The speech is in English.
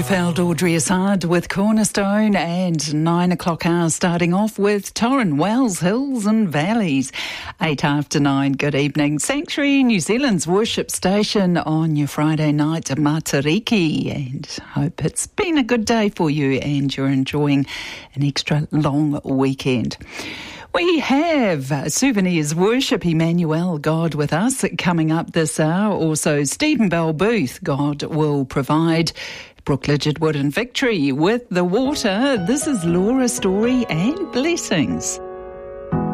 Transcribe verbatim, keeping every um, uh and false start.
Winterfeld, Audrey Assad with Cornerstone, and nine o'clock hour starting off with Torrin Wells, Hills and Valleys. Eight after nine, good evening. Sanctuary, New Zealand's worship station on your Friday night at Matariki, and hope it's been a good day for you and you're enjoying an extra long weekend. We have Souvenirs Worship, Emmanuel, God with Us, coming up this hour. Also, Stephen Bell Booth, God Will Provide. Brooke Lidgewood and Victory with The Water. This is Laura's Story and Blessings.